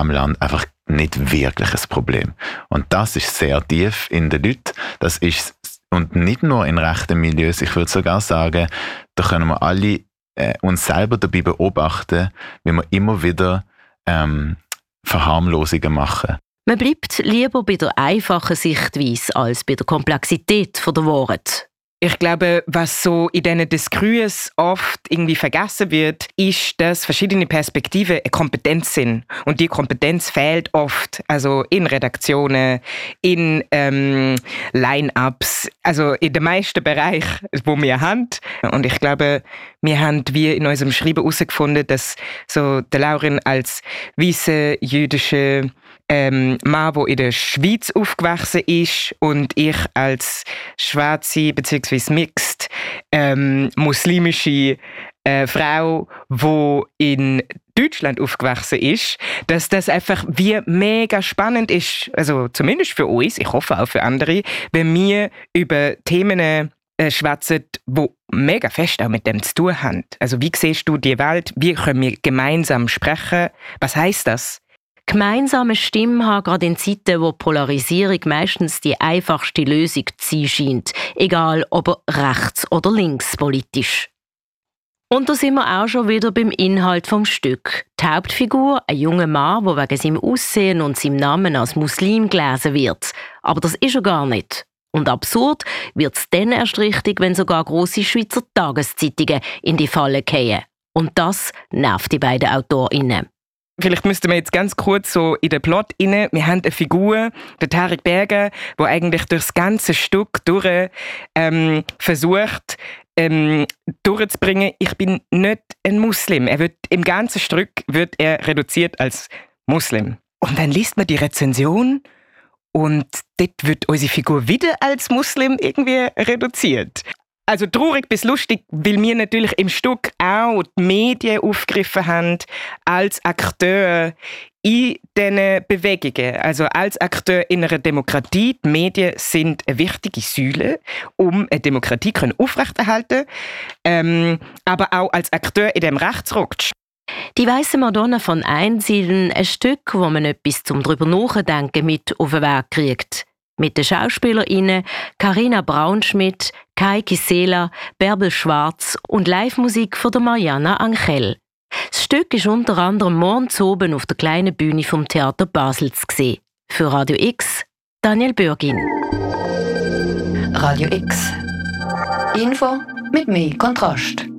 diesem Land einfach nicht wirklich ein Problem. Und das ist sehr tief in den Leuten. Das ist, und nicht nur in rechten Milieus, ich würde sogar sagen, da können wir alle uns selber dabei beobachten, wie wir immer wieder Verharmlosungen machen. Man bleibt lieber bei der einfachen Sichtweise als bei der Komplexität der Wahrheit. Ich glaube, was so in diesen Diskursen oft irgendwie vergessen wird, ist, dass verschiedene Perspektiven eine Kompetenz sind. Und die Kompetenz fehlt oft, also in Redaktionen, in Line-Ups, also in den meisten Bereichen, wo wir haben. Und ich glaube, wir haben wie in unserem Schreiben herausgefunden, dass so der Lauren als weisse jüdische Mann, der in der Schweiz aufgewachsen ist, und ich als schwarze bzw. mixed muslimische Frau, die in Deutschland aufgewachsen ist, dass das einfach wie mega spannend ist, also zumindest für uns, ich hoffe auch für andere, wenn wir über Themen schwätzen, die mega fest auch mit dem zu tun haben. Also wie siehst du die Welt? Wie können wir gemeinsam sprechen? Was heisst das? Gemeinsame Stimmen haben gerade in Zeiten, wo Polarisierung meistens die einfachste Lösung zu sein scheint, egal ob rechts- oder linkspolitisch. Und da sind wir auch schon wieder beim Inhalt vom Stück. Die Hauptfigur, ein junger Mann, der wegen seinem Aussehen und seinem Namen als Muslim gelesen wird. Aber das ist er gar nicht. Und absurd wird es dann erst richtig, wenn sogar grosse Schweizer Tageszeitungen in die Falle fallen. Und das nervt die beiden AutorInnen. Vielleicht müssten wir jetzt ganz kurz so in den Plot rein. Wir haben eine Figur, der Tarek Berger, der eigentlich durchs ganze Stück durch versucht, durchzubringen, ich bin nicht ein Muslim. Im ganzen Stück wird er reduziert als Muslim. Und dann liest man die Rezension und dort wird unsere Figur wieder als Muslim irgendwie reduziert. Also traurig bis lustig, weil wir natürlich im Stück auch die Medien aufgegriffen haben als Akteur in diesen Bewegungen. Also als Akteur in einer Demokratie. Die Medien sind eine wichtige Säule, um eine Demokratie aufrechterhalten können, aber auch als Akteur in diesem Rechtsrutsch. Die Weisse Madonna von Einsiedeln, ein Stück, wo man etwas zum drüber nachdenken mit auf den Weg kriegt. Mit den SchauspielerInnen Carina Braunschmidt, Kai Kisela, Bärbel Schwarz und Live-Musik von der Mariana Angel. Das Stück ist unter anderem morgens oben auf der kleinen Bühne vom Theater Basel zu sehen. Für Radio X, Daniel Bürgin. Radio X. Info mit mehr Kontrast.